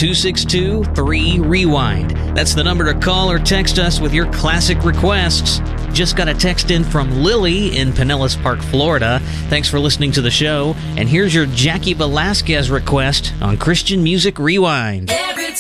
888-262-3REWIND. That's the number to call or text us with your classic requests. Just got a text in from Lily in Pinellas Park, Florida. Thanks for listening to the show. And here's your Jackie Velasquez request on Christian Music Rewind. Every